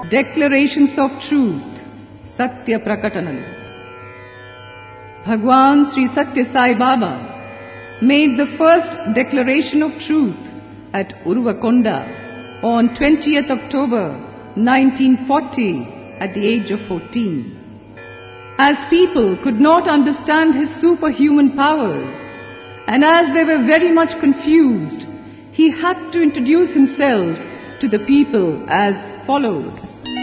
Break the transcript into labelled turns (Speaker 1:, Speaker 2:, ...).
Speaker 1: Declarations of Truth, Satya Prakatanalu. Bhagwan Sri Satya Sai Baba made the first declaration of truth at Uruvakonda on 20th October 1940 at the age of 14. As people could not understand his superhuman powers, and as they were very much confused, he had to introduce himself to the people as follows.